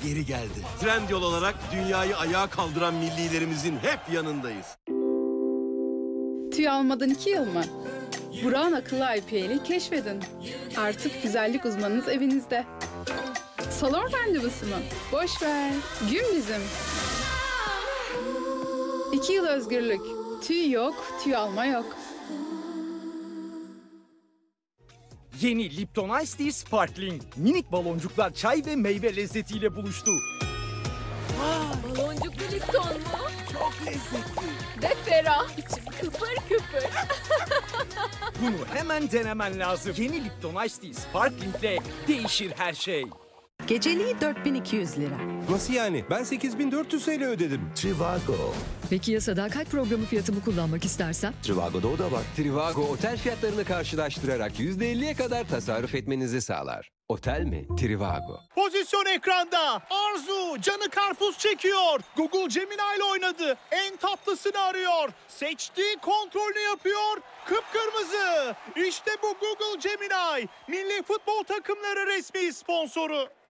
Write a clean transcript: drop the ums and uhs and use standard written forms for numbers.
geri geldi. Trendyol olarak dünyayı ayağa kaldıran millilerimizin hep yanındayız. Tüy almadan 2 yıl mı? Burak'ın akıllı IPL'i keşfedin. Artık güzellik uzmanınız evinizde. Salon randevusu mu? Boş ver. Gün bizim. 2 yıl özgürlük. Tüy yok, tüy alma yok. Yeni Lipton Ice Tea Sparkling. Minik baloncuklar çay ve meyve lezzetiyle buluştu. Baloncuklu Lipton mu? Çok lezzetli. Ve ferah. İçim kıpır kıpır. Bunu hemen denemen lazım. Yeni Lipton Ice Tea Sparkling'le değişir her şey. Geceliği 4200 lira. Nasıl yani? Ben 8400 TL ödedim. Trivago. Peki ya sadakat programı fiyatımı kullanmak istersen? Trivago'da o da var. Trivago otel fiyatlarını karşılaştırarak %50'ye kadar tasarruf etmenizi sağlar. Otel mi? Trivago. Pozisyon ekranda. Arzu canı karpuz çekiyor. Google Gemini ile oynadı. En tatlısını arıyor. Seçti, kontrolünü yapıyor. Kıpkırmızı. İşte bu Google Gemini. Milli futbol takımları resmi sponsoru.